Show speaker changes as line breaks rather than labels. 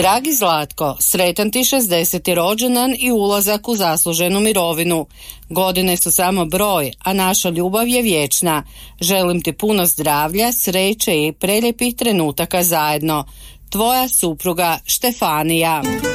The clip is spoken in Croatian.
Dragi Zlatko, sretan ti 60. rođendan i ulazak u zasluženu mirovinu. Godine su samo broj, a naša ljubav je vječna. Želim ti puno zdravlja, sreće i prelijepih trenutaka zajedno. Tvoja supruga Štefanija.